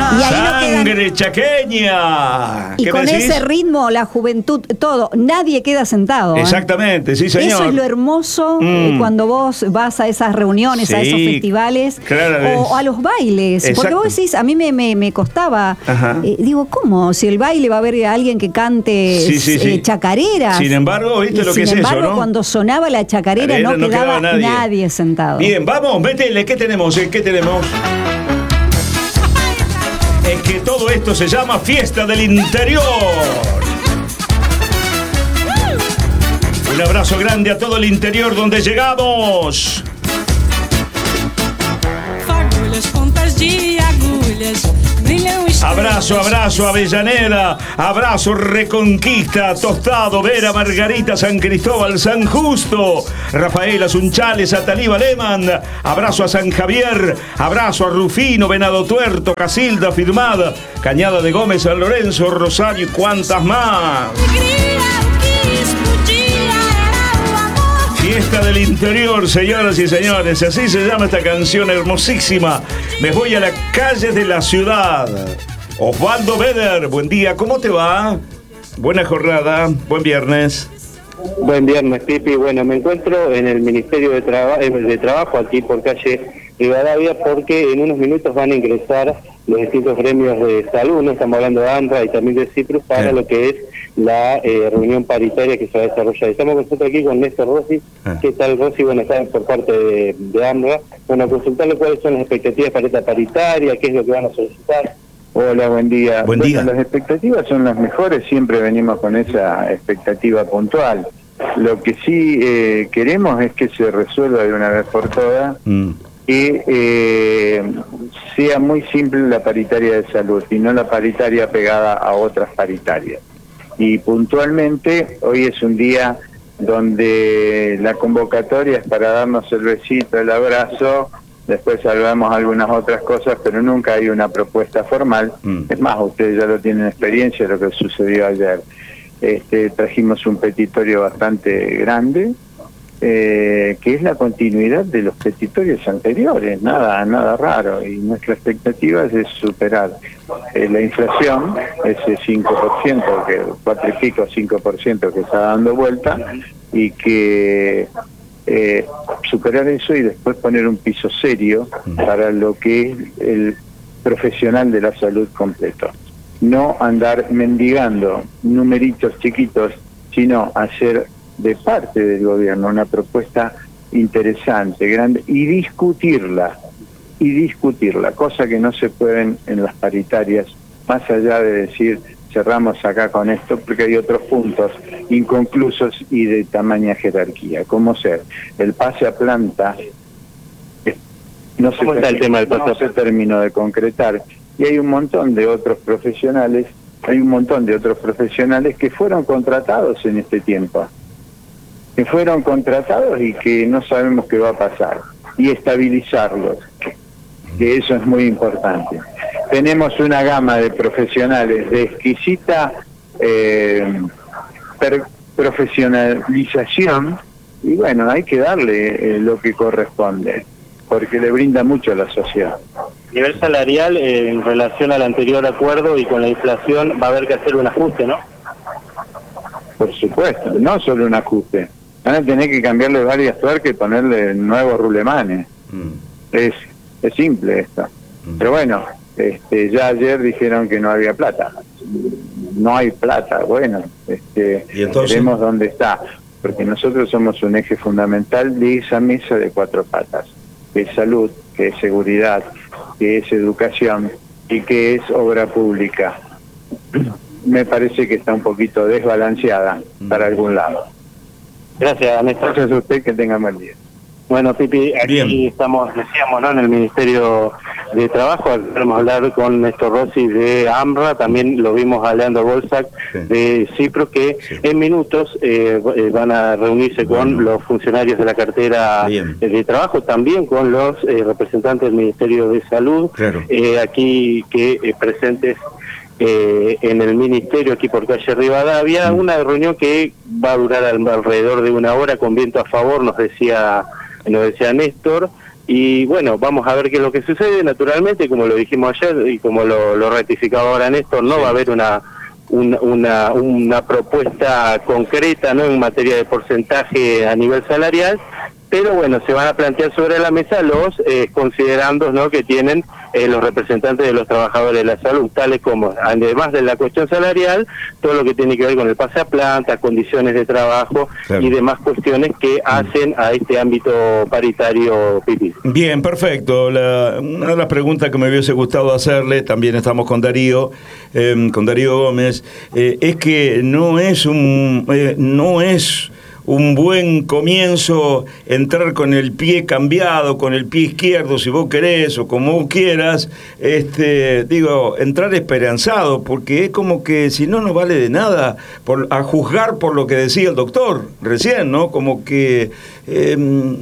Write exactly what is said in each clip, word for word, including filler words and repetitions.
Y ahí no ¡Sangre quedan... chaqueña! Y con decís? ese ritmo, la juventud, todo, nadie queda sentado. ¿eh? Exactamente, sí, señor. Eso es lo hermoso Mm. eh, cuando vos vas a esas reuniones, Sí, a esos festivales, claro, o a los bailes. exacto. Porque vos decís, a mí me, me, me costaba, eh, digo, ¿cómo? Si el baile va a haber alguien que cante Sí, sí, sí. eh, chacareras. Sin embargo, ¿viste Y lo que es sin embargo, eso, no? cuando sonaba la chacarera Chacarera, no, no quedaba, quedaba nadie. nadie sentado. Bien, vamos, métele, ¿qué tenemos? eh? ¿Qué tenemos? Es que todo esto se llama Fiesta del Interior. Un abrazo grande a todo el interior donde llegamos. Fagulhas, pontas de agulhas, brilham estrelas. Abrazo, abrazo, Avellaneda. Abrazo, Reconquista, Tostado, Vera, Margarita, San Cristóbal, San Justo, Rafaela, Sunchales, Ataliba, Lehmann. Abrazo a San Javier. Abrazo a Rufino, Venado Tuerto, Casilda, Firmada, Cañada de Gómez, San Lorenzo, Rosario y cuantas más. Fiesta del Interior, señoras y señores. Así se llama esta canción hermosísima. Me voy a las calles de la ciudad. Osvaldo Beder, buen día, ¿cómo te va? Buena jornada, buen viernes. Buen viernes, Pipi. Bueno, me encuentro en el Ministerio de, Traba- de Trabajo, aquí por calle Rivadavia, porque en unos minutos van a ingresar los distintos gremios de salud, no estamos hablando de AMRA y también de CIPRUS, para sí. lo que es la eh, reunión paritaria que se va a desarrollar. Estamos nosotros aquí con Néstor Rossi. Ah. ¿Qué tal, Rossi? Bueno, está por parte de, de AMRA. Bueno, consultarle cuáles son las expectativas para esta paritaria, qué es lo que van a solicitar. Hola, buen día. Buen Bueno, día. las expectativas son las mejores, siempre venimos con esa expectativa puntual. Lo que sí eh, queremos es que se resuelva de una vez por todas, Mm. que eh, sea muy simple la paritaria de salud y no la paritaria pegada a otras paritarias. Y puntualmente, hoy es un día donde la convocatoria es para darnos el besito, el abrazo, después hablamos algunas otras cosas, pero nunca hay una propuesta formal. Mm. Es más, ustedes ya lo tienen experiencia de lo que sucedió ayer. Este, trajimos un petitorio bastante grande, eh, que es la continuidad de los petitorios anteriores, nada nada raro, y nuestra expectativa es de superar eh, la inflación, ese cinco por ciento, que cuatro y pico, cinco por ciento que está dando vuelta, y que eh, superar eso y después poner un piso serio para lo que es el profesional de la salud completo. No andar mendigando numeritos chiquitos, sino hacer de parte del gobierno una propuesta interesante, grande, y discutirla, y discutirla, cosa que no se pueden en las paritarias, más allá de decir cerramos acá con esto, porque hay otros puntos inconclusos y de tamaña jerarquía, como ser el pase a planta, que no se, ¿Cómo está el tema del pase a no se terminó de concretar, y hay un montón de otros profesionales, hay un montón de otros profesionales que fueron contratados en este tiempo, que fueron contratados y que no sabemos qué va a pasar, y estabilizarlos, que eso es muy importante. Tenemos una gama de profesionales de exquisita eh, per- profesionalización, y bueno, hay que darle eh, lo que corresponde, porque le brinda mucho a la sociedad. A nivel salarial, eh, en relación al anterior acuerdo y con la inflación, va a haber que hacer un ajuste, ¿no? Por supuesto, no solo un ajuste. Van a tener que cambiarle varias tuercas y ponerle nuevos rulemanes. Mm. Es, es simple esto. Mm. Pero bueno, este, ya ayer dijeron que no había plata. No hay plata, bueno, este, ¿Y entonces? veremos dónde está. Porque nosotros somos un eje fundamental de esa mesa de cuatro patas, que es salud, que es seguridad, que es educación y que es obra pública. Me parece que está un poquito desbalanceada para algún lado. Gracias, Néstor. Gracias a usted, que tenga buen día. Bueno, Pipi, aquí Bien. estamos, decíamos, ¿no?, en el Ministerio de Trabajo. Vamos a hablar con Néstor Rossi de AMRA, también lo vimos a Leandro Bolsac Sí. de CIPRUS, que Sí. en minutos eh, eh, van a reunirse con Bueno. los funcionarios de la cartera Bien. eh, de trabajo, también con los eh, representantes del Ministerio de Salud, Claro. eh, aquí que eh, presentes eh, en el Ministerio, aquí por calle Rivadavia, Mm. una reunión que va a durar al- alrededor de una hora con viento a favor, nos decía nos decía Néstor, y bueno, vamos a ver qué es lo que sucede. Naturalmente, como lo dijimos ayer y como lo, lo ratificaba ahora Néstor, no sí. va a haber una, una, una, una propuesta concreta, ¿no?, en materia de porcentaje a nivel salarial, pero bueno, se van a plantear sobre la mesa los eh, considerandos, ¿no?, que tienen eh, los representantes de los trabajadores de la salud, tales como, además de la cuestión salarial, todo lo que tiene que ver con el pase a planta, condiciones de trabajo, claro, y demás cuestiones que hacen a este ámbito paritario, Pipi. Bien, perfecto. La, una de las preguntas que me hubiese gustado hacerle, también estamos con Darío, eh, con Darío Gómez, eh, es que no es un, eh, no es un buen comienzo entrar con el pie cambiado, con el pie izquierdo, si vos querés, o como vos quieras, este, digo, entrar esperanzado, porque es como que si no, no vale de nada, por, a juzgar por lo que decía el doctor recién, ¿no? Como que eh,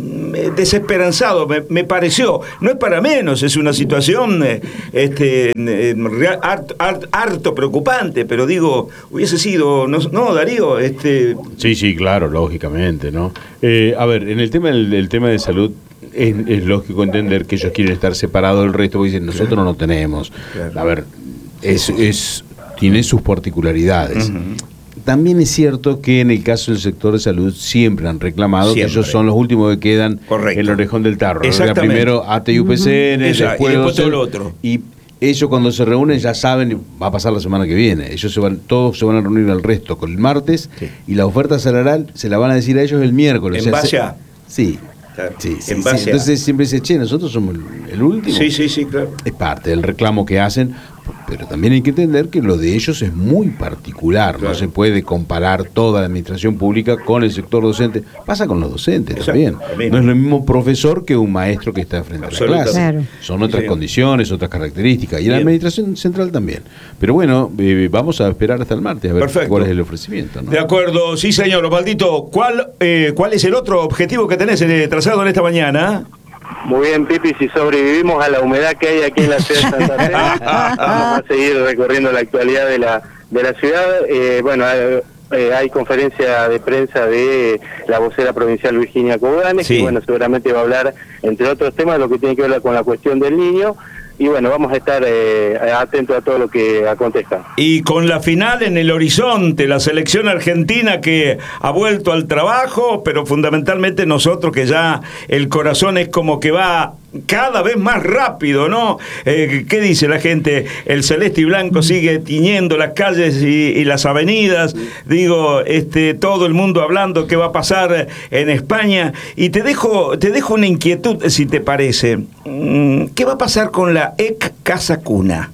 desesperanzado, me, me pareció. No es para menos, es una situación eh, este, eh, harto, harto, harto preocupante, pero digo, hubiese sido, no, no Darío, este... Sí, sí, claro, lógico. ¿No? Eh, a ver, en el tema del, el tema de salud es, es lógico entender que ellos quieren estar separados del resto, porque dicen, nosotros claro. no tenemos. Claro. A ver, es, es, tiene sus particularidades. Uh-huh. También es cierto que en el caso del sector de salud siempre han reclamado siempre. que ellos son los últimos que quedan en el orejón del tarro. Exactamente. Primero A T I U P C N, uh-huh. después, y después todo lo otro. Y ellos cuando se reúnen ya saben, va a pasar la semana que viene, ellos se van, todos se van a reunir al resto con el martes, sí. y la oferta salarial se la van a decir a ellos el miércoles. ¿En base a? Sí. Claro. Sí, sí, en base sí. Entonces a... siempre dice, che, nosotros somos el, el último. Sí, sí, sí, claro. Es parte del reclamo que hacen, pero también hay que entender que lo de ellos es muy particular, claro. no se puede comparar toda la administración pública con el sector docente. Pasa con los docentes también. No es lo mismo profesor que un maestro que está frente a la clase. Claro. Son otras sí. condiciones, otras características, y Bien. la administración central también. Pero bueno, eh, vamos a esperar hasta el martes a ver Perfecto. cuál es el ofrecimiento, ¿no? De acuerdo, sí señor. Osvaldito, ¿cuál, eh, ¿cuál es el otro objetivo que tenés eh, trazado en esta mañana? Muy bien, Pipi, si sobrevivimos a la humedad que hay aquí en la ciudad de Santa Fe, vamos a seguir recorriendo la actualidad de la de la ciudad. Eh, bueno, hay, eh, hay conferencia de prensa de la vocera provincial Virginia Coudanes, sí. que bueno, seguramente va a hablar, entre otros temas, lo que tiene que ver con la cuestión del niño. Y bueno, vamos a estar eh, atentos a todo lo que acontezca. Y con la final en el horizonte, la selección argentina que ha vuelto al trabajo, pero fundamentalmente nosotros que ya el corazón es como que va cada vez más rápido, ¿no? Eh, ¿Qué dice la gente? El celeste y blanco sigue tiñendo las calles y, y las avenidas. Digo, este, todo el mundo hablando qué va a pasar en España. Y te dejo, te dejo una inquietud, si te parece. ¿Qué va a pasar con la E C Casa Cuna?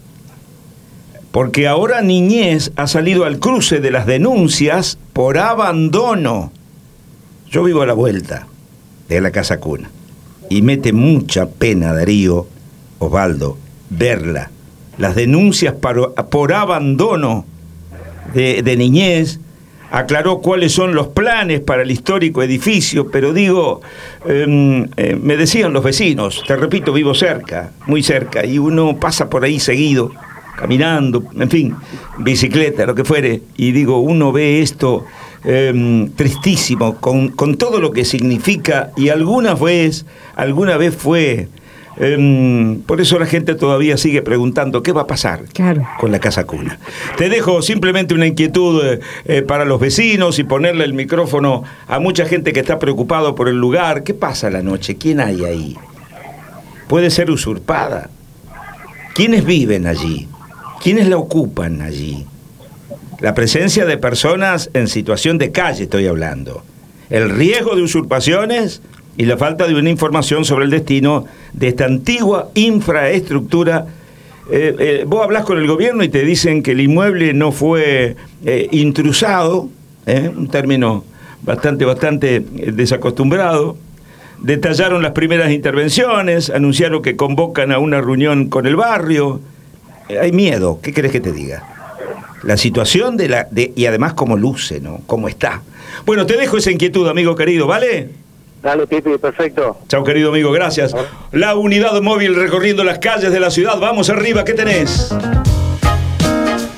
Porque ahora Niñez ha salido al cruce de las denuncias por abandono. Yo vivo a la vuelta de la Casa Cuna. Y mete mucha pena, Darío, Osvaldo, verla. Las denuncias por, por abandono de, de Niñez. Aclaró cuáles son los planes para el histórico edificio, pero digo, eh, eh, me decían los vecinos, te repito, vivo cerca, muy cerca, y uno pasa por ahí seguido, caminando, en fin, bicicleta, lo que fuere, y digo, uno ve esto eh, tristísimo, con, con todo lo que significa, y alguna vez, alguna vez fue... Um, por eso la gente todavía sigue preguntando qué va a pasar claro. con la Casa Cuna. Te dejo simplemente una inquietud eh, eh, para los vecinos y ponerle el micrófono a mucha gente que está preocupado por el lugar. ¿Qué pasa a la noche? ¿Quién hay ahí? Puede ser usurpada. ¿Quiénes viven allí? ¿Quiénes la ocupan allí? La presencia de personas en situación de calle estoy hablando. El riesgo de usurpaciones y la falta de una información sobre el destino de esta antigua infraestructura. Eh, eh, vos hablás con el gobierno y te dicen que el inmueble no fue eh, intrusado, eh, un término bastante, bastante desacostumbrado. Detallaron las primeras intervenciones, anunciaron que convocan a una reunión con el barrio. Eh, hay miedo, ¿qué querés que te diga? La situación de la de, y además cómo luce, ¿no? Cómo está. Bueno, te dejo esa inquietud, amigo querido, ¿vale? Dale, Pipi, perfecto. Chao, querido amigo, gracias. La unidad móvil recorriendo las calles de la ciudad. Vamos arriba, ¿qué tenés?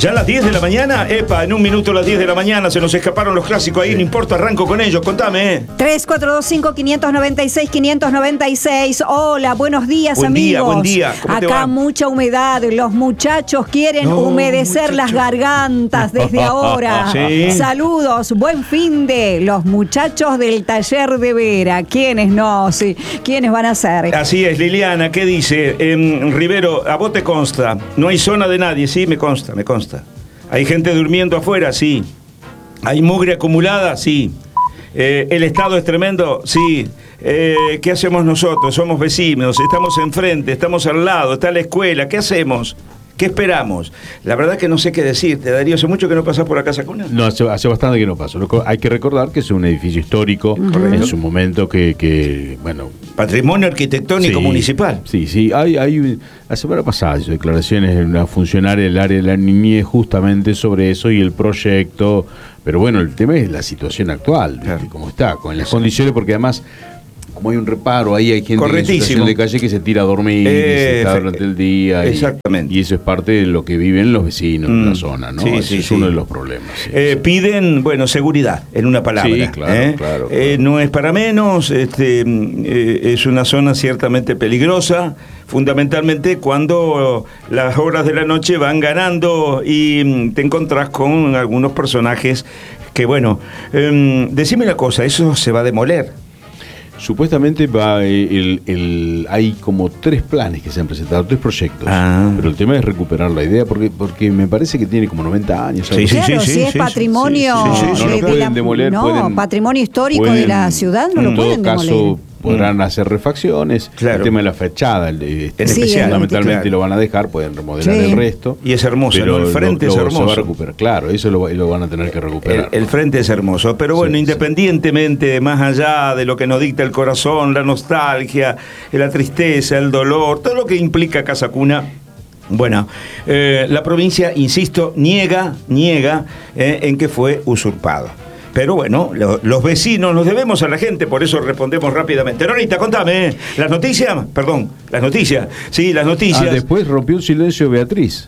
¿Ya a las diez de la mañana? Epa, en un minuto a las diez de la mañana se nos escaparon los clásicos ahí, no importa, arranco con ellos, contame. Eh. tres cuatro dos cinco, cinco nueve seis, cinco nueve seis. Hola, buenos días, buen amigos. Día, buen día, ¿cómo te Acá va? Mucha humedad, los muchachos quieren No, humedecer muchacho. las gargantas desde ahora. Sí. Saludos, buen fin de los muchachos del taller de Vera. ¿Quiénes no? Sí. ¿Quiénes van a ser? Así es, Liliana, ¿qué dice? Eh, Rivero, a vos te consta, no hay zona de nadie, sí, me consta, me consta. ¿Hay gente durmiendo afuera? Sí. ¿Hay mugre acumulada? Sí. Eh, ¿El estado es tremendo? Sí. Eh, ¿Qué hacemos nosotros? Somos vecinos, estamos enfrente, estamos al lado, está la escuela, ¿qué hacemos? ¿Qué esperamos? La verdad que no sé qué decirte, Darío. ¿Hace mucho que no pasás por acá, Sacuna? No, hace, hace bastante que no paso. Hay que recordar que es un edificio histórico, uh-huh. en su momento que, que bueno... Patrimonio arquitectónico sí, municipal. Sí, sí. Hay, hay, la semana pasada hizo declaraciones en una funcionaria del área de la niñez justamente sobre eso y el proyecto. Pero bueno, el tema es la situación actual, claro. Cómo está, con las condiciones, porque además... Como hay un reparo, ahí hay gente en situación de calle que se tira a dormir, eh, y se está durante el día. Exactamente. Y, y eso es parte de lo que viven los vecinos mm, de la zona, ¿no? Sí, Ese sí, es sí. uno de los problemas. Sí, eh, sí. Piden, bueno, seguridad, en una palabra. Sí, claro, ¿eh? claro, claro. Eh, no es para menos, este, eh, es una zona ciertamente peligrosa, fundamentalmente cuando las horas de la noche van ganando y te encontrás con algunos personajes que, bueno, eh, decime una cosa, eso se va a demoler. Supuestamente va el, el, hay como tres planes que se han presentado, tres proyectos. Ah. Pero el tema es recuperar la idea, porque porque me parece que tiene como noventa años. Sí, sí, claro, sí, si sí, es sí, patrimonio sí, sí, sí, sí, de, no lo de pueden la, demoler, no, pueden, patrimonio histórico pueden, de la ciudad, no lo pueden demoler. En todo caso, podrán hacer refacciones. Claro. El tema de la fachada, el, en este, especial, fundamentalmente claro. lo van a dejar, pueden remodelar Sí. el resto. Y es hermoso, pero ¿no? El frente lo, es lo, hermoso. Se va a recuperar, claro, eso lo, lo van a tener que recuperar. El, el frente es hermoso, pero bueno, Sí, independientemente, sí. más allá de lo que nos dicta el corazón, la nostalgia, la tristeza, el dolor, todo lo que implica Casa Cuna. Bueno, eh, la provincia, insisto, niega, niega eh, en que fue usurpado. Pero bueno, lo, los vecinos nos debemos a la gente, por eso respondemos rápidamente. Norita, contame, ¿eh? ¿Las noticias? Perdón, las noticias. Sí, las noticias. Ah, después rompió un silencio Beatriz,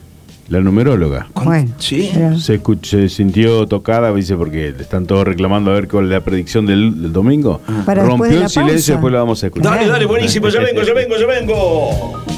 la numeróloga. Bueno, sí. Se, escuch, se sintió tocada, dice, porque están todos reclamando a ver cuál es la predicción del, del domingo. Para rompió de el silencio, pausa. después lo vamos a escuchar. Dale, dale, buenísimo, ya vengo, ya vengo, ya vengo.